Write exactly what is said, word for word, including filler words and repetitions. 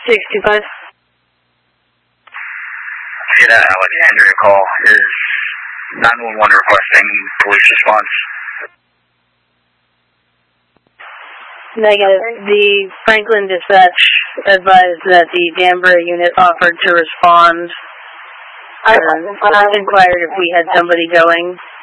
six two five. Get a Alexandria call. Is nine one one requesting police response? Negative. The Franklin dispatch advised that the Danbury unit offered to respond. I uh, inquired if we had somebody going.